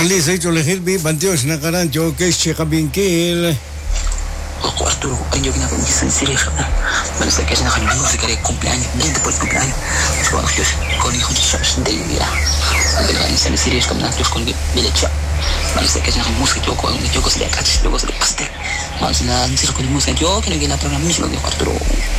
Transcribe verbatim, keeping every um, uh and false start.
Realiza hecho elegir mi bandeos na karancho que checa binkil. Ako Arturo, ang yung ginagawa niya sa serious ka na. Malasay kasi nakalimutan mo sa kare cumpleaños. Ngayon tapos cumpleaños. So, ang Diyos, kung hindi ko siya sa day niya. Ang ganyan sa serious ka na, Diyos, kung bilit siya. Malasay kasi nakalimutan ko ang nito ko sa lekat, lugo sa pastel. Malasay na, ang sira ko ni Musa, Diyos, kinagina program niya, Arturo.